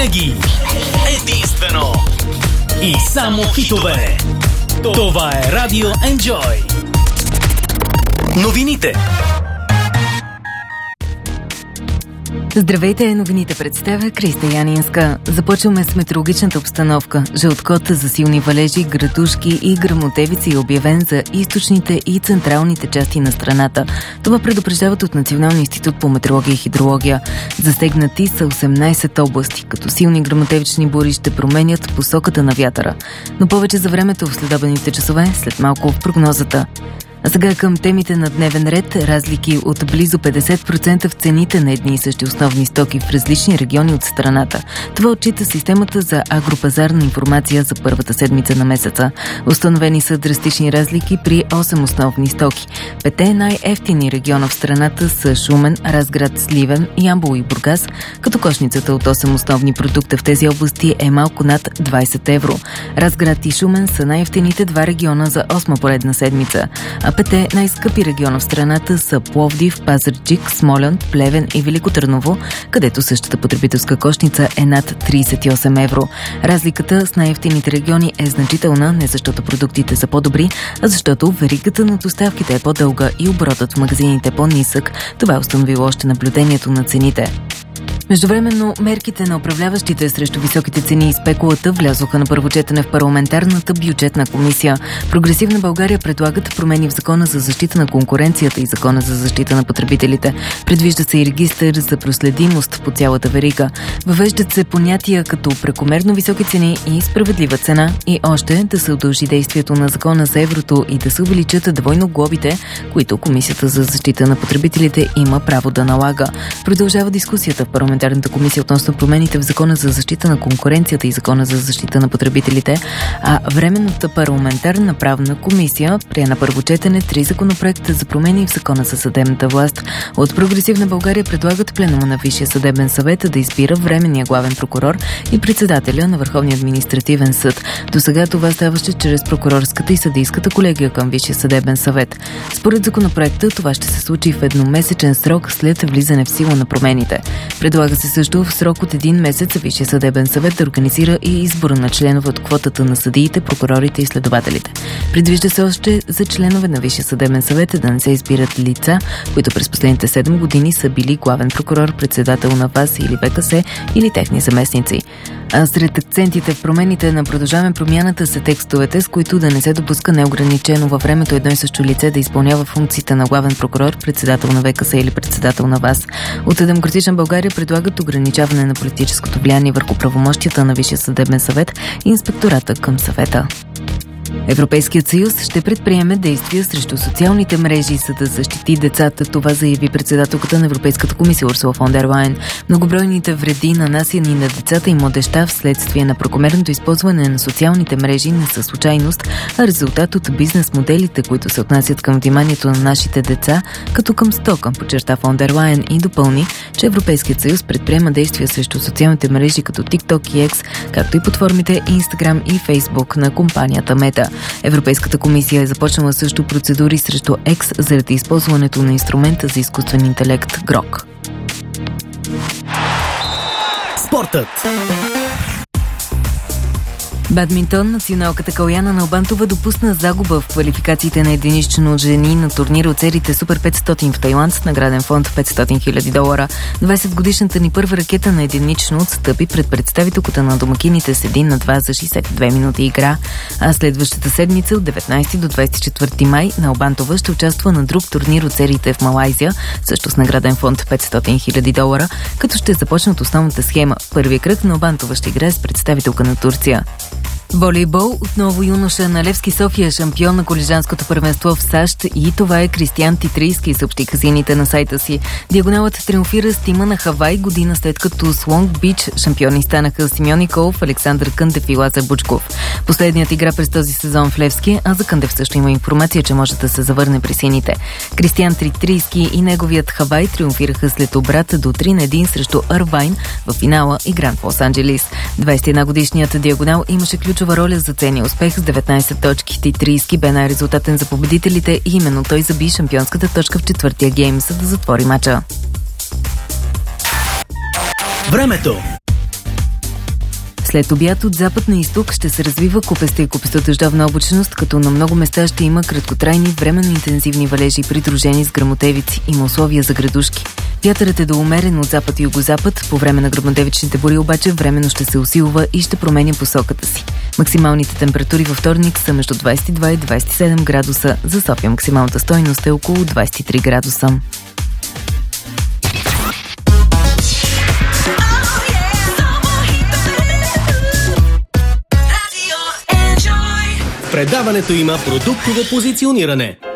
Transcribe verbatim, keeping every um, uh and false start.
Винаги единствено и само хитове. Това е Радио Enjoy. Новините. Здравейте, новините представя Криста Янинска. Започваме с метеорологичната обстановка. Жълт код за силни валежи, градушки и гръмотевици е обявен за източните и централните части на страната. Това предупреждават от Националния институт по метеорология и хидрология. Засегнати са осемнайсет области, като силни гръмотевични бури ще променят посоката на вятъра. Но повече за времето в следобедните часове, след малко в прогнозата. А сега към темите на дневен ред. Разлики от близо петдесет процента в цените на едни и същи основни стоки в различни региони от страната. Това отчита системата за агропазарна информация за първата седмица на месеца. Установени са драстични разлики при осем основни стоки. Пете най-евтини региона в страната са Шумен, Разград, Сливен, Ямбол и Бургас, като кошницата от осем основни продукта в тези области е малко над двайсет евро. Разград и Шумен са най-евтините два региона за осма поредна седмица. А пете най-скъпи региона в страната са Пловдив, Пазарджик, Смолян, Плевен и Велико Търново, където същата потребителска кошница е над трийсет и осем евро. Разликата с най-евтините региони е значителна, не защото продуктите са по-добри, а защото веригата на доставките е по-дълга и оборотът в магазините е по-нисък. Това е установило още наблюдението на цените. Междувременно, мерките на управляващите срещу високите цени и спекулата влязоха на първо четене в парламентарната бюджетна комисия. Прогресивна България предлагат промени в Закона за защита на конкуренцията и Закона за защита на потребителите. Предвижда се и регистър за проследимост по цялата верига. Въвеждат се понятия като прекомерно високи цени и справедлива цена и още да се удължи действието на Закона за еврото и да се увеличат двойно глобите, които Комисията за защита на потребителите има право да налага. Продължава дискусията в парламентарната комисия относно промените в Закона за защита на конкуренцията и Закона за защита на потребителите, а Временната парламентарна правна комисия прие на първо четене три законопроекта за промени в Закона за съдебната власт. От Прогресивна България предлагат пленума на Висшия съдебен съвет да избира временния главен прокурор и председателя на Върховния административен съд. До сега това ставаше чрез прокурорската и съдийската колегия към Висшия съдебен съвет. Според законопроекта това ще се случи в едномесечен срок след влизане в сила на промените. Предлага се също в срок от един месец Висшия съдебен съвет да организира и избора на членове от квотата на съдиите, прокурорите и следователите. Предвижда се още за членове на Висшия съдебен съвет да не се избират лица, които през последните седем години са били главен прокурор, председател на ВАС или ВКС или техни заместници. А сред акцентите в промените на Продължаваме промяната са текстовете, с които да не се допуска неограничено във времето едно и също лице да изпълнява функциите на главен прокурор, председател на ВКС или председател на ВАС. От Демократична България предлагат ограничаване на политическото влияние върху правомощията на Висшия съдебен съвет и инспектората към съвета. Европейският съюз ще предприеме действия срещу социалните мрежи, за да защити децата. Това заяви председателката на Европейската комисия Урсула фон дер Лайен. Многобройните вреди, нанасяни на децата и младежта вследствие на прекомерното използване на социалните мрежи, не са случайност, а резултат от бизнес моделите, които се отнасят към вниманието на нашите деца, като към стока, подчерта фон дер Лайен и допълни, че Европейският съюз предприема действия срещу социалните мрежи като TikTok и X, както и платформите Instagram и Facebook на компанията Мета. Европейската комисия е започнала също процедури срещу X заради използването на инструмента за изкуствен интелект Грок. Спортът. Бадминтон. Националката Каляна Налбантова допусна загуба в квалификациите на единично жени на турнира от сериите Супер петстотин в Тайланд с награден фонд петстотин хиляди долара. двайсетгодишната ни първа ракета на единично отстъпи пред представителката на домакините с един на два за шейсет и две минути игра, а следващата седмица от деветнайсети до двайсет и четвърти май Налбантова ще участва на друг турнир от сериите в Малайзия, също с награден фонд петстотин хиляди долара, като ще започне от основната схема. Първия кръг Налбантова ще играе с представителка на Турция. Волейбол. Отново юноша на Левски София, шампион на колежанското първенство в САЩ, и това е Кристиан Титрийски, съобщиха сините на сайта си. Диагоналът триумфира с тима на Хавай година след като с Лонг Бич шампиони станаха Симеон Николов, Александър Къндев и Лазар Бучков. Последният игра през този сезон в Левски, а за Къндев също има информация, че може да се завърне при сините. Кристиан Титрийски и неговият Хавай триумфираха след обрат до три на едно срещу Арвайн в финала игран в Лос-Анджелис. двайсет и една годишният диагонал имаше ключова роля за ценния успех с деветнайсет точки. Титрийски бе най-резултатен за победителите и именно той заби шампионската точка в четвъртия гейм, за да затвори мача. Времето. След обяд от запад на изток ще се развива купеста и купеста дъждовна облачност, като на много места ще има краткотрайни временно интензивни валежи, придружени с гръмотевици. Има условия за градушки. Вятърът е до умерен от запад и югозапад. По време на гръмотевичните бури обаче временно ще се усилва и ще променя посоката си. Максималните температури във вторник са между двадесет и два и двадесет и седем градуса. За София максималната стойност е около двадесет и три градуса. В предаването има продуктово позициониране.